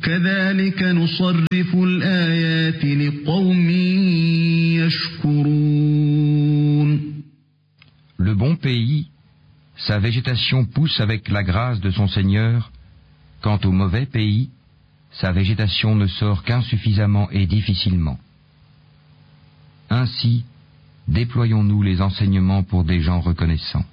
كذلك نصرف الآيات لقوم يشكرون. Le bon pays, sa végétation pousse avec la grâce de son Seigneur. Quant au mauvais pays, sa végétation ne sort qu'insuffisamment et difficilement. Ainsi, déployons-nous les enseignements pour des gens reconnaissants.